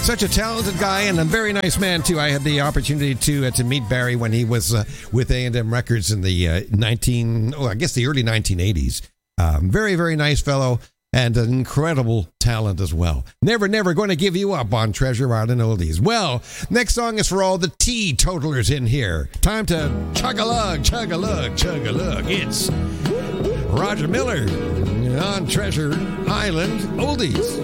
Such a talented guy and a very nice man, too. I had the opportunity to meet Barry when he was with A&M Records in the early 1980s. Very, very nice fellow and an incredible talent as well. Never going to give you up on Treasure Island Oldies. Well, next song is for all the teetotalers in here. Time to chug-a-lug, chug-a-lug, chug-a-lug. It's Roger Miller on Treasure Island Oldies.